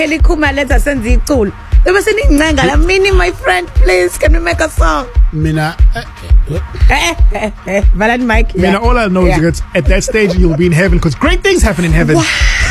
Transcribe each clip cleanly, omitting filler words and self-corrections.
Elikhumalitha senza iculo. Bese senincenga la mini my friend please can we make a song? Mina Valid Mike. Mina, all I know is that at that stage you'll be in heaven because great things happen in heaven.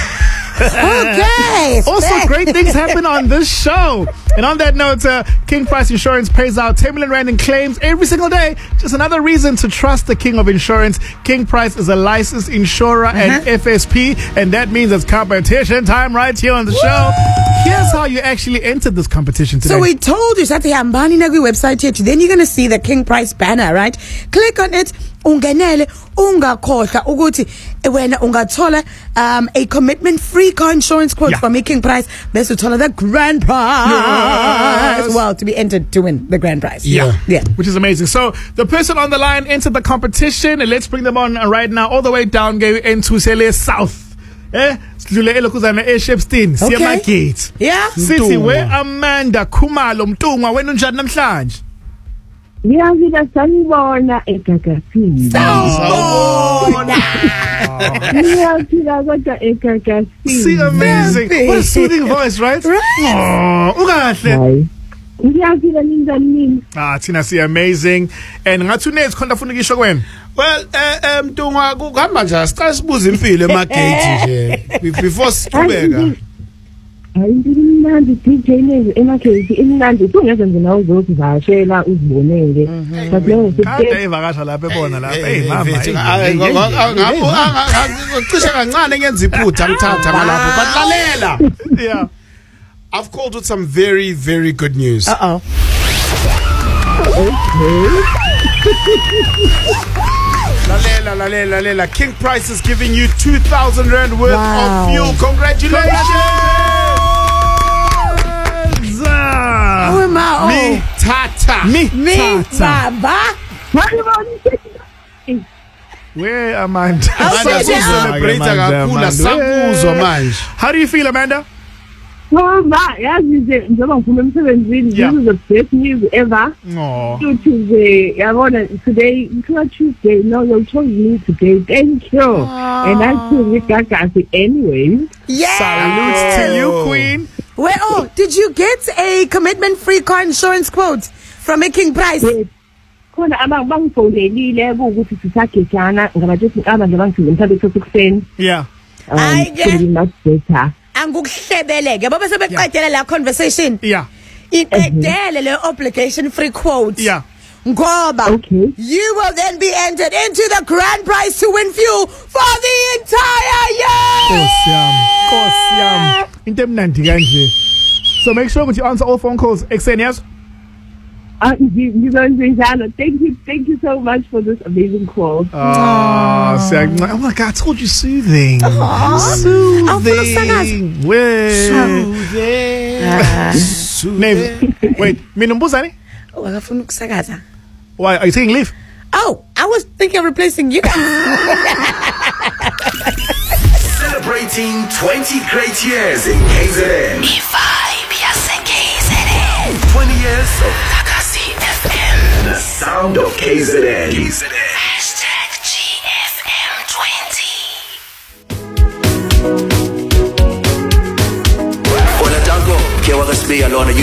Okay. Also, great things happen on this show. And on that note, King Price Insurance pays out 10 million rand in claims every single day. Just another reason to trust the king of insurance. King Price is a licensed insurer and FSP, and that means it's competition time right here on the show. Here's how you actually entered this competition today. So we told you that Hambani Nagui website here. Then you're going to see the King Price banner, right? Click on it. Ungenele ungakhohlwa ukuthi wena ungathola a commitment free car insurance quote from King Price bese uthola the grand prize. Well, to be entered to win the grand prize. Yeah, which is amazing. So the person on the line entered the competition, and let's bring them on right now, all the way down into Sele South. Sidlule elokuzana eShepstone siya Gate. Yeah. Sithi we Amanda Khumalo Mtungwa wena unjani namhlanje? Ngiyazila sanibona eGagasini. Sawubona. Ngiyazila kodwa eGagasini. See, amazing. What a soothing voice, right? Oh, ukahle. Ngiyazila ninjani? Thina see amazing. And ngathi unezi khona ufuna ukisho kuwena? Well, Mtungwa kuhamba nje asiqala sibuza impilo emagate nje before siqhubeka. Ayimnandi DJ nezi emakhethi imnandi ungeze nje nawo uzokuvashela uzibonele but lo kade evakasha lapha ebona lapha hey mama cishe kancane ngenza iphutha ngithatha ngalapho but lalela. Yeah, I've called with some very, very good news. Lalela. King Price is giving you 2,000 rand worth of fuel. Congratulations! Me Tata. Baba. Where Amanda? How do you feel, Amanda? This is the best news ever. Today, Tuesday. No, you told me today. Thank you. And I feel with Gaga anyway. Yeah. Salutes to you, Queen. Well, did you get a commitment-free car insurance quote from a King Price? Khona abangifonelile ukuthi sisakhetshana ngabajethi abangibangithile mhlawumbe Yeah. I get much better. Angukuhlebeleke baba sebeqedela la conversation. Yeah. Iqedele le obligation free quote. Yeah. Ngoba you will then be entered into the grand prize to win fuel for the entire year. Kosi yam. Into emnandi kanje. So make sure that you answer all phone calls. Exenias. Thank you so much for this amazing call. Oh my God, I told you soothing. Soothing. Soothing. Wait, Minumbuzani? Oh, akafuna ukusakaza. Why are you taking leave? Oh, I was thinking of replacing you. Celebrating 20 great years in KZN. 20 years of Takasi FM. The sound of KZN. #GFM20.